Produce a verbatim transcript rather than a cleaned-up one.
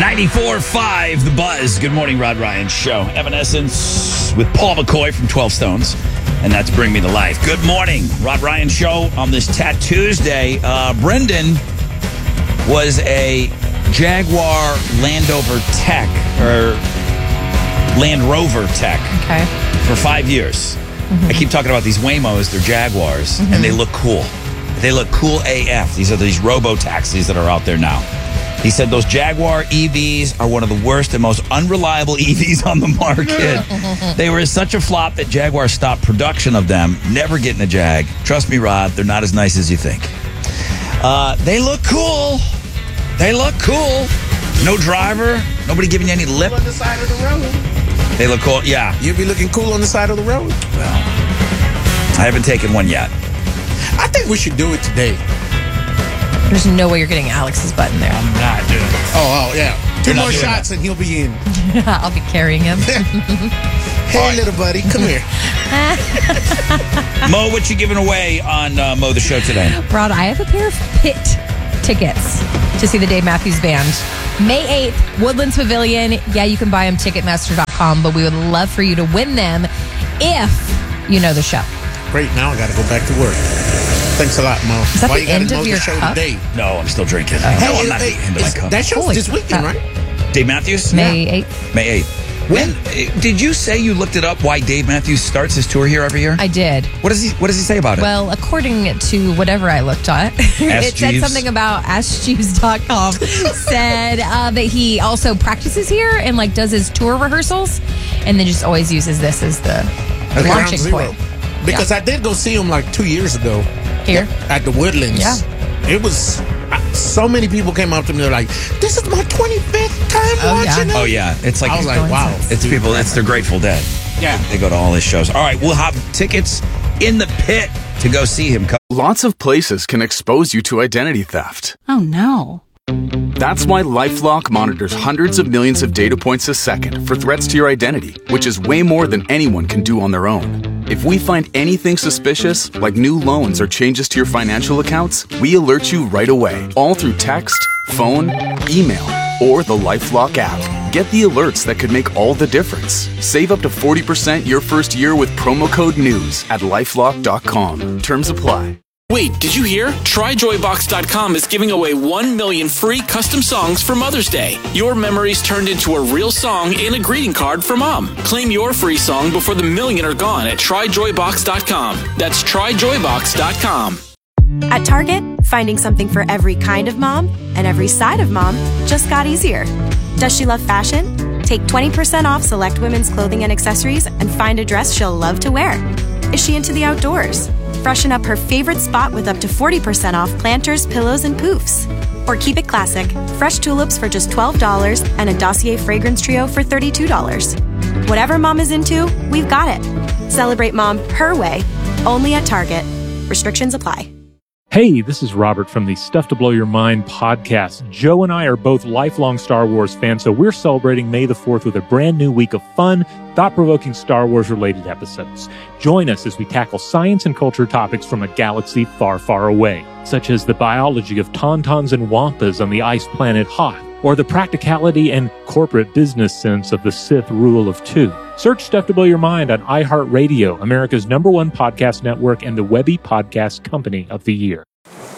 ninety-four point five, The Buzz. Good morning, Rod Ryan Show. Evanescence with Paul McCoy from twelve Stones. And that's Bring Me to Life. Good morning, Rod Ryan Show on this Tattoosday. Uh, Brendan was a Jaguar Land Rover tech, or Land Rover tech, okay, for five years. Mm-hmm. I keep talking about these Waymos, they're Jaguars, mm-hmm. and they look cool. They look cool A F. These are these robo-taxis that are out there now. He said those Jaguar E Vs are one of the worst and most unreliable E Vs on the market. They were such a flop that Jaguar stopped production of them. Never getting a Jag. Trust me, Rod, they're not as nice as you think. Uh, they look cool. They look cool. No driver. Nobody giving you any lip. On the side of the road. They look cool. Yeah. You'll be looking cool on the side of the road. Well, I haven't taken one yet. I think we should do it today. There's no way you're getting Alex's butt in there. I'm not doing it. Oh, oh yeah. Two You're more shots that. and he'll be in. I'll be carrying him. Hey, right. Little buddy, come here. Mo, what you giving away on uh, Mo the Show today? Rod, I have a pair of pit tickets to see the Dave Matthews Band. May eighth, Woodlands Pavilion. Yeah, you can buy them Ticketmaster dot com, but we would love for you to win them if you know the show. Great, now I got to go back to work. Thanks a lot, Mo. Is that Why the you gotta end know of the your show cup? today? No, I'm still drinking. Oh. No, Hey, I'm not hey, the end of my cup. that show's Holy this weekend, crap. right? Dave Matthews? May eighth. May eighth. When uh, did you say you looked it up? Why Dave Matthews starts his tour here every year? I did. What does he What does he say about it? Well, according to whatever I looked at, it said Jeeves. something about ask jeeves dot com. said uh, that he also practices here and like does his tour rehearsals, and then just always uses this as the Okay. launching Ground zero. point. Because Yeah. I did go see him like two years ago. Here? At the Woodlands. Yeah. It was, uh, so many people came up to me, they're like, this is my twenty-fifth time Oh, yeah. watching it. oh yeah, it's like I was like, wow. it's people. It's their Grateful Dead. Yeah. They go to all his shows. All right, we'll have tickets in the pit to go see him. Lots of places can expose you to identity theft. Oh, no. That's why LifeLock monitors hundreds of millions of data points a second for threats to your identity, which is way more than anyone can do on their own. If we find anything suspicious, like new loans or changes to your financial accounts, we alert you right away, all through text, phone, email, or the LifeLock app. Get the alerts that could make all the difference. Save up to forty percent your first year with promo code NEWS at lifelock dot com. Terms apply. Wait, did you hear? Try Joy Box dot com is giving away one million free custom songs for Mother's Day. Your memories turned into a real song in a greeting card for Mom. Claim your free song before the million are gone at Try Joy Box dot com. That's Try Joy Box dot com. At Target, finding something for every kind of mom and every side of mom just got easier. Does she love fashion? Take twenty percent off select women's clothing and accessories and find a dress she'll love to wear. Is she into the outdoors? Freshen up her favorite spot with up to forty percent off planters, pillows, and poofs. Or keep it classic, fresh tulips for just twelve dollars and a Dossier fragrance trio for thirty-two dollars. Whatever mom is into, we've got it. Celebrate mom her way, only at Target. Restrictions apply. Hey, this is Robert from the Stuff to Blow Your Mind podcast. Joe and I are both lifelong Star Wars fans, so we're celebrating May the fourth with a brand new week of fun, thought-provoking Star Wars-related episodes. Join us as we tackle science and culture topics from a galaxy far, far away, such as the biology of tauntauns and wampas on the ice planet Hoth, or the practicality and corporate business sense of the Sith rule of two. Search Stuff to Blow Your Mind on iHeartRadio, America's number one podcast network and the Webby Podcast Company of the Year.